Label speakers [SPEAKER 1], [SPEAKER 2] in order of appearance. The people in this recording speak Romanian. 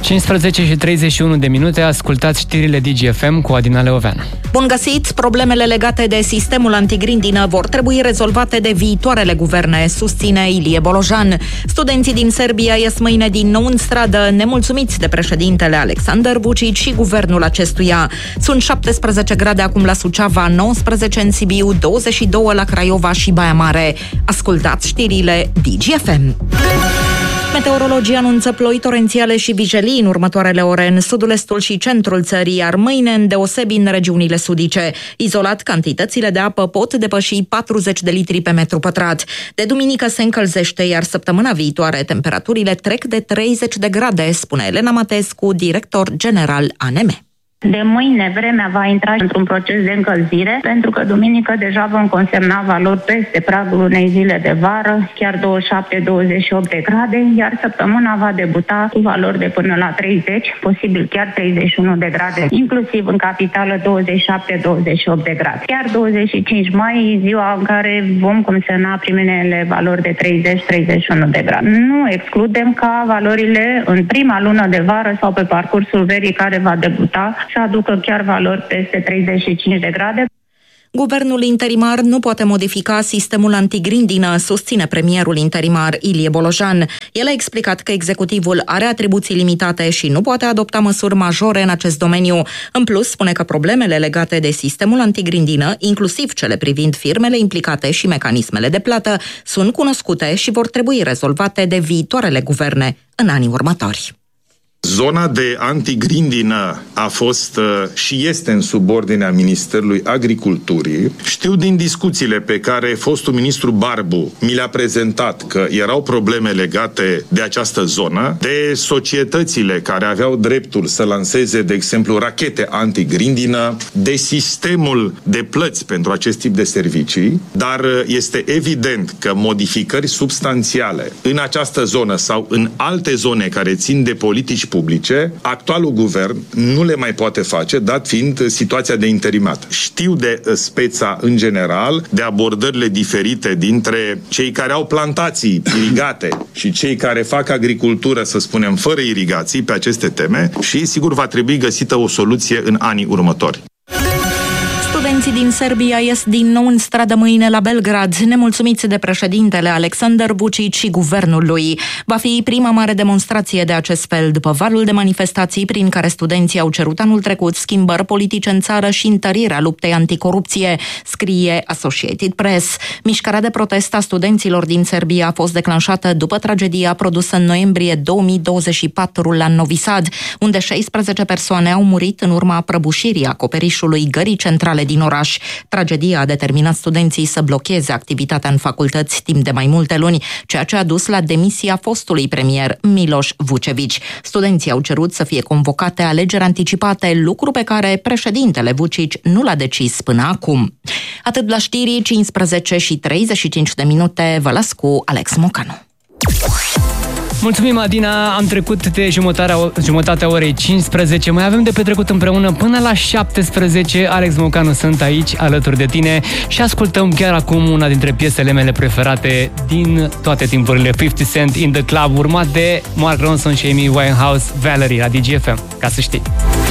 [SPEAKER 1] 15 și 31 de minute, ascultați știrile DGFM cu Adina Leoveanu.
[SPEAKER 2] Bun găsit! Problemele legate de sistemul antigrindină vor trebui rezolvate de viitoarele guverne, susține Ilie Bolojan. Studenții din Serbia ies mâine din nou în stradă, nemulțumiți de președintele Aleksandar Vučić și guvernul acestuia. Sunt 17 grade acum la Suceava, 19 în Sibiu, 22 la Craiova și Baia Mare. Ascultați știrile DGFM. Meteorologii anunță ploi torențiale și vijelii în următoarele ore în sudul, estul și centrul țării, iar mâine îndeosebi în regiunile sudice. Izolat, cantitățile de apă pot depăși 40 de litri pe metru pătrat. De duminică se încălzește, iar săptămâna viitoare temperaturile trec de 30 de grade, spune Elena Matescu, director general ANM.
[SPEAKER 3] De mâine vremea va intra într-un proces de încălzire, pentru că duminică deja vom consemna valori peste pragul unei zile de vară, chiar 27-28 de grade, iar săptămâna va debuta cu valori de până la 30, posibil chiar 31 de grade, inclusiv în capitală 27-28 de grade. Chiar 25 mai, ziua în care vom consemna primele valori de 30-31 de grade. Nu excludem ca valorile în prima lună de vară sau pe parcursul verii care va debuta să aducă chiar valori peste 35 de grade.
[SPEAKER 2] Guvernul interimar nu poate modifica sistemul antigrindină, susține premierul interimar Ilie Bolojan. El a explicat că executivul are atribuții limitate și nu poate adopta măsuri majore în acest domeniu. În plus, spune că problemele legate de sistemul antigrindină, inclusiv cele privind firmele implicate și mecanismele de plată, sunt cunoscute și vor trebui rezolvate de viitoarele guverne în anii următori.
[SPEAKER 4] Zona de antigrindină a fost și este în subordinea Ministerului Agriculturii. Știu din discuțiile pe care fostul ministru Barbu mi le-a prezentat că erau probleme legate de această zonă, de societățile care aveau dreptul să lanseze, de exemplu, rachete antigrindină, de sistemul de plăți pentru acest tip de servicii, dar este evident că modificări substanțiale în această zonă sau în alte zone care țin de politici publice, actualul guvern nu le mai poate face, dat fiind situația de interimat. Știu de speța în general, de abordările diferite dintre cei care au plantații irigate și cei care fac agricultură, să spunem, fără irigații pe aceste teme și, sigur, va trebui găsită o soluție în anii următori.
[SPEAKER 2] Studenții din Serbia ies din nou în stradă mâine la Belgrad, nemulțumiți de președintele Aleksandar Vučić și guvernul lui. Va fi prima mare demonstrație de acest fel după valul de manifestații prin care studenții au cerut anul trecut schimbări politice în țară și întărirea luptei anticorupție, scrie Associated Press. Mișcarea de protest a studenților din Serbia a fost declanșată după tragedia produsă în noiembrie 2024 la Novi Sad, unde 16 persoane au murit în urma prăbușirii acoperișului gării centrale din oraș. Tragedia a determinat studenții să blocheze activitatea în facultăți timp de mai multe luni, ceea ce a dus la demisia fostului premier Miloš Vučević. Studenții au cerut să fie convocate alegeri anticipate, lucru pe care președintele Vučić nu l-a decis până acum. Atât la știri, 15 și 35 de minute, vă las cu Alex Mocanu.
[SPEAKER 1] Mulțumim, Adina, am trecut de jumătatea orei 15, mai avem de petrecut împreună până la 17. Alex Mocanu sunt aici, alături de tine și ascultăm chiar acum una dintre piesele mele preferate din toate timpurile, 50 Cent in the Club, urmat de Mark Ronson și Amy Winehouse, Valerie, la DGFM, ca să știi.